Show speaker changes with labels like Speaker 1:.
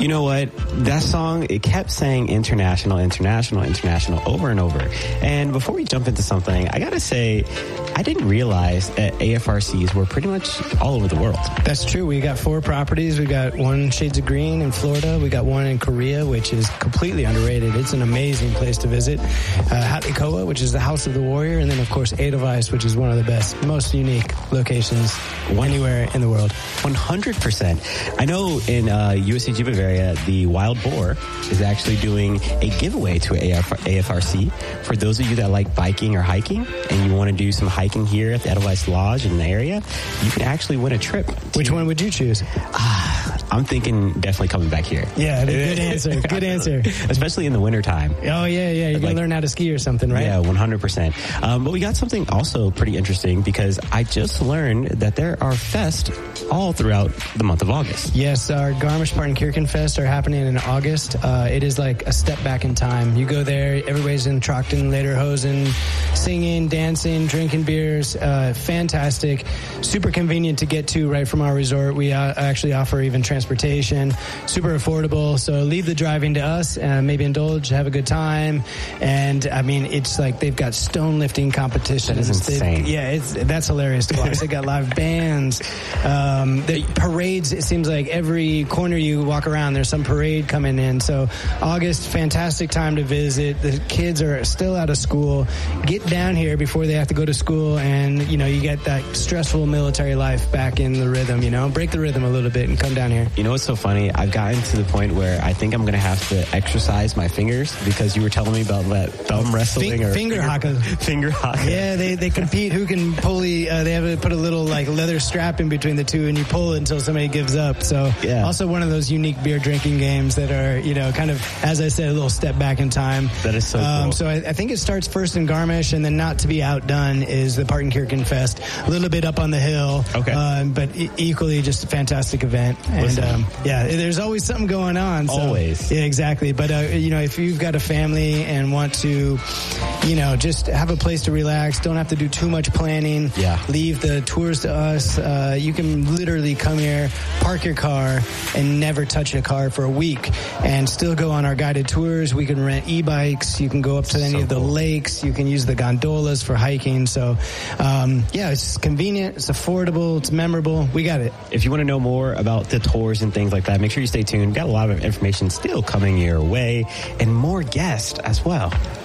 Speaker 1: You know what? That song, it kept saying international, international, international over and over. And before we jump into something, I gotta say, I didn't realize that AFRCs were pretty much all over the world.
Speaker 2: That's true. We got 4 properties. We got one Shades of Green in Florida. We got one in Korea, which is completely underrated. It's an amazing place to visit. Hatlikoa, which is the House of the Warrior. And then, of course, Edelweiss, which is one of the best, most unique locations anywhere in the world.
Speaker 1: 100%. I know in USCG Bavaria, the Wild Boar is actually doing a giveaway to AFRC. For those of you that like biking or hiking and you want to do some hiking here at the Edelweiss Lodge in the area, you can actually win a trip.
Speaker 2: Which one would you choose?
Speaker 1: I'm thinking definitely coming back here.
Speaker 2: Yeah, good answer. Good answer.
Speaker 1: Especially in the wintertime.
Speaker 2: Oh, yeah. You're going to learn how to ski or something, right?
Speaker 1: Yeah, 100%. But we got something also pretty interesting because I just learned that there are fests all throughout the month of August.
Speaker 2: Yes, our Garmisch-Partenkirchen Fest are happening in August. It is like a step back in time. You go there, everybody's in Trachten, Lederhosen, singing, dancing, drinking beers. Fantastic. Super convenient to get to right from our resort. We actually offer even transportation. Super affordable. So leave the driving to us, maybe indulge, have a good time. And I mean, it's like they've got stone lifting competitions.
Speaker 1: That is insane.
Speaker 2: That's hilarious to watch. They got live bands. The parades, it seems like every corner you walk around, there's some parade coming in. So August, fantastic time to visit. The kids are still out of school. Get down here before they have to go to school, and, you know, you get that stressful military life back in the rhythm, you know? Break the rhythm a little bit and come down here.
Speaker 1: You know what's so funny? I've gotten to the point where I think I'm going to have to exercise my fingers because you were telling me about that thumb wrestling or
Speaker 2: finger haka.
Speaker 1: Finger haka.
Speaker 2: Yeah, they compete who can pulley. They have to put a little like leather strap in between the two, and you pull it until somebody gives up. So
Speaker 1: yeah.
Speaker 2: Also one of those unique beer drinking games that are, you know, kind of, as I said, a little step back in time.
Speaker 1: That is so cool.
Speaker 2: So I think it starts first in Garmisch, and then not to be outdone is the Partenkirchen Fest, a little bit up on the hill.
Speaker 1: Okay.
Speaker 2: But equally just a fantastic event. And there's always something going on. So,
Speaker 1: always.
Speaker 2: Yeah, exactly. But you know, if you've got a family and want to, you know, just have a place to relax, don't have to do too much planning.
Speaker 1: Yeah.
Speaker 2: Leave the tours to us. You can literally come here, park your car, and never touch a car for a week, and still go on our guided tours. We can rent e-bikes. You can go up to any of the lakes. You can use the gondolas for hiking. So, it's convenient. It's affordable. It's memorable. We got it.
Speaker 1: If you want to know more about the tours and things like that, make sure you stay tuned. Got a lot of information still coming your way, and more guests as well.